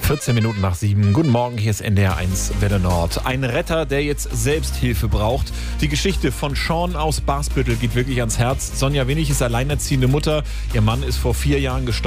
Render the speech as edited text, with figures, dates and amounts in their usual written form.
14 Minuten nach 7. Guten Morgen, hier ist NDR1 Welle Nord. Ein Retter, der jetzt Selbsthilfe braucht. Die Geschichte von Sean aus Basbüttel geht wirklich ans Herz. Sonja Winnig ist alleinerziehende Mutter. Ihr Mann ist vor 4 Jahren gestorben.